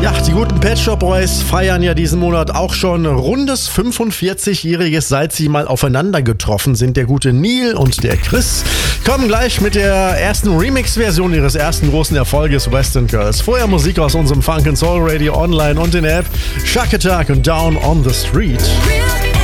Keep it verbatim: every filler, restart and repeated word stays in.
Ja, die guten Pet Shop Boys feiern ja diesen Monat auch schon rundes fünfundvierzig-jähriges, seit sie mal aufeinander getroffen sind. Der gute Neil und der Chris kommen gleich mit der ersten Remix-Version ihres ersten großen Erfolges Western Girls. Vorher Musik aus unserem Funk and Soul Radio online und in der App. Shark Attack und Down on the Street.